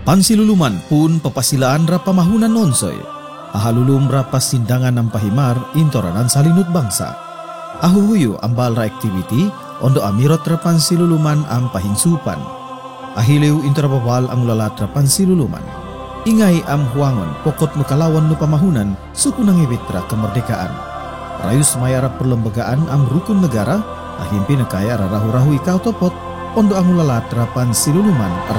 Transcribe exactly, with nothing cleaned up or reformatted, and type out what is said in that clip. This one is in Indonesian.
Pansiluluman pun papasilaan ra pamahunan nonsoy. Ahalulum ra pasindangan ng pahimar intoranan salinut bangsa. Ahuhuyo ambal ra activity ondo amirot ra pansiluluman ang pahinsupan. Ahiliw intorabawal ang lalat ra pansiluluman. Ingay am huangon pokot makalawan no pamahunan suku ng ibitra kemerdekaan. Rayus mayara perlembagaan am rukun negara ahimpi nakaya rarahu-rahu ikaw topot ondo ang lalat ra pansiluluman